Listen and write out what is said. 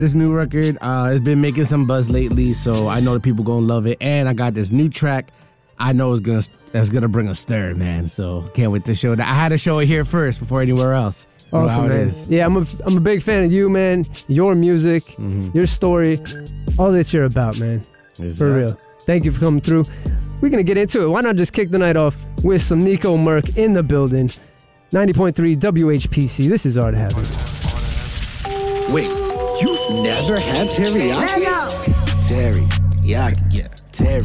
This new record has been making some buzz lately, so I know the people gonna love it. And I got this new track I know that's gonna bring a stir, man. So can't wait to show that. I had to show it here first before anywhere else. Awesome, man. Yeah, I'm a big fan of you, man. Your music, your story, all that you're about, man. For real. Thank you for coming through. We're gonna get into it. Why not just kick the night off with some Nico Merck in the building? 90.3 WHPC. This is Art Habit. Wait, you've never had teriyaki? Teriyaki, yeah, teriyaki.